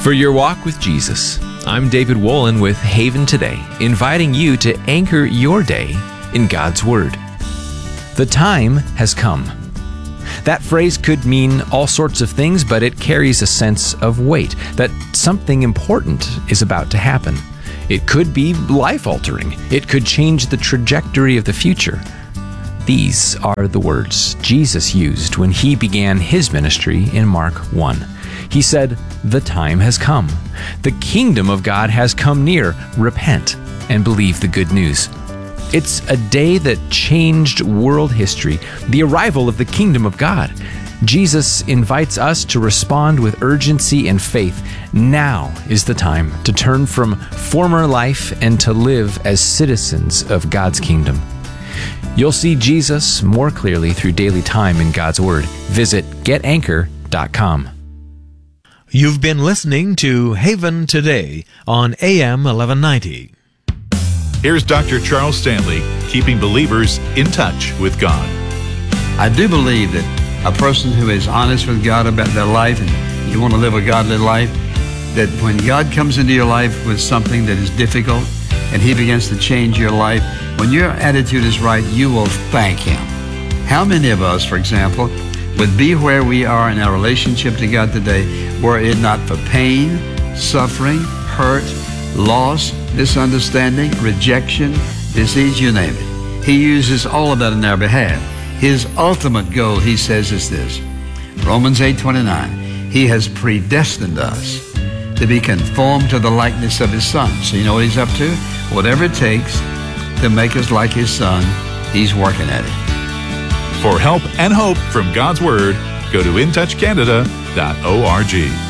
For your walk with Jesus, I'm David Wolin with Haven Today, inviting you to anchor your day in God's Word. The time has come. That phrase could mean all sorts of things, but it carries a sense of weight, that something important is about to happen. It could be life-altering. It could change the trajectory of the future. These are the words Jesus used when he began his ministry in Mark 1. He said, "The time has come. The kingdom of God has come near. Repent and believe the good news." It's a day that changed world history, the arrival of the kingdom of God. Jesus invites us to respond with urgency and faith. Now is the time to turn from former life and to live as citizens of God's kingdom. You'll see Jesus more clearly through daily time in God's Word. Visit getanchor.com. You've been listening to Haven Today on AM 1190. Here's Dr. Charles Stanley, keeping believers in touch with God. I do believe that a person who is honest with God about their life and you want to live a godly life, that when God comes into your life with something that is difficult and He begins to change your life, when your attitude is right, you will thank Him. How many of us, for example, would be where we are in our relationship to God today were it not for pain, suffering, hurt, loss, misunderstanding, rejection, disease, you name it. He uses all of that in our behalf. His ultimate goal, he says, is this. Romans 8:29. He has predestined us to be conformed to the likeness of His Son. So you know what He's up to? Whatever it takes to make us like His Son, He's working at it. For help and hope from God's Word, go to intouchcanada.org.